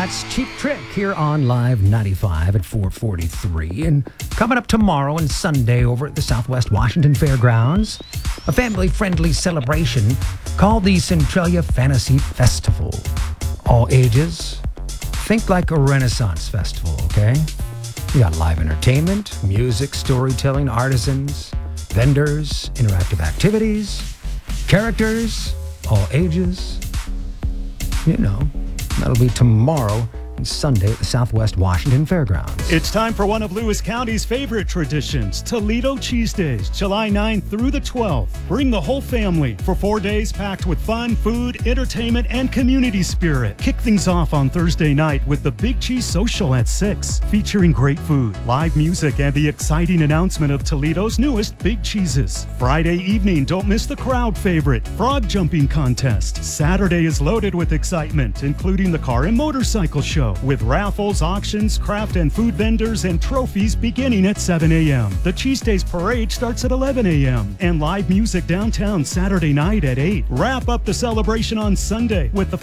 That's Cheap Trick here on Live 95 at 4:43. And coming up tomorrow and Sunday over at the Southwest Washington Fairgrounds, a family-friendly celebration called the Centralia Fantasy Festival. All ages. Think like a Renaissance festival, okay? You got live entertainment, music, storytelling, artisans, vendors, interactive activities, characters, all ages. You know, that'll be tomorrow and Sunday at the Southwest Washington Fairgrounds. It's time for one of Lewis County's favorite traditions, Toledo Cheese Days, July 9th through the 12th. Bring the whole family for 4 days packed with fun, food, entertainment, and community spirit. Kick things off on Thursday night with the Big Cheese Social at 6, featuring great food, live music, and the exciting announcement of Toledo's newest Big Cheeses. Friday evening, don't miss the crowd favorite, frog jumping contest. Saturday is loaded with excitement, including the car and motorcycle show, with raffles, auctions, craft and food vendors, and trophies beginning at 7 a.m. The Cheese Days Parade starts at 11 a.m. and live music downtown Saturday night at 8. Wrap up the celebration on Sunday with the